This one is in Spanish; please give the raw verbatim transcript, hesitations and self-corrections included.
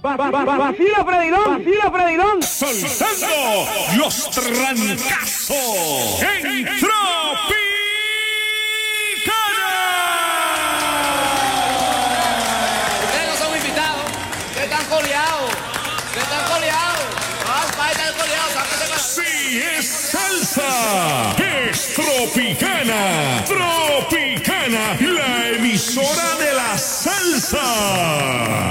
Vacila Fredilón, vacila Fredilón. Soltando los trancazos en Tropicana. Ustedes no son invitados, ustedes están coleados, ustedes están coleados. No, va a estar coleados, sáquense para... Sí, es salsa, es Tropicana. Tropicana, la emisora de la salsa.